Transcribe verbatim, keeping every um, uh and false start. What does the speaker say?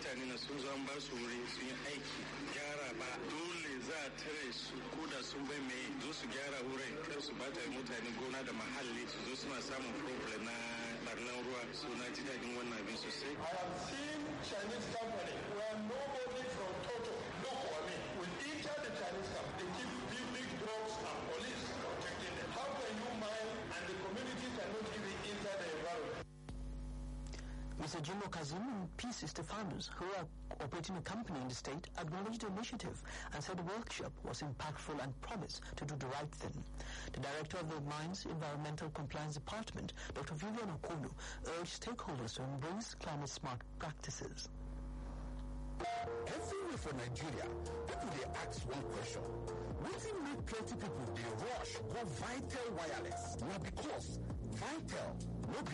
mutane na sun zo an ba su wuri sun yi aiki gyara ba dole za a tare su ko da sun bai mai zo su gyara wurin kar su bata mutane gona da mahalli su zo suna samun problem na barnan ruwa so na ji daɗin wannan abin sosai. I have seen Chinese company where nobody from Toto look for me will enter the Chinese company. They keep big big drugs and police protecting them. How can you mine and the community cannot even enter the environment? Mister Jimbo Kazim and P. Stefanos, who are operating a company in the state, acknowledged the initiative and said the workshop was impactful and promised to do the right thing. The director of the Mines Environmental Compliance Department, Doctor Vivian Okonu, urged stakeholders to embrace climate-smart practices. Everywhere for Nigeria, people they ask one question. What if make plenty people they rush go Vital Wireless? Well, because Vital no